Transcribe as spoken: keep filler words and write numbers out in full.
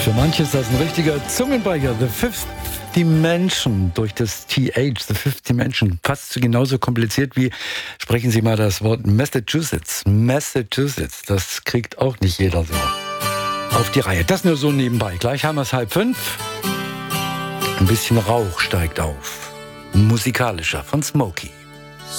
Für manche ist das ein richtiger Zungenbrecher. The Fifth Dimension durch das T H, The Fifth Dimension. Fast genauso kompliziert wie, sprechen Sie mal das Wort Massachusetts. Massachusetts, das kriegt auch nicht jeder so auf die Reihe. Das nur so nebenbei. Gleich haben wir es halb fünf. Ein bisschen Rauch steigt auf. Musikalischer von Smokey.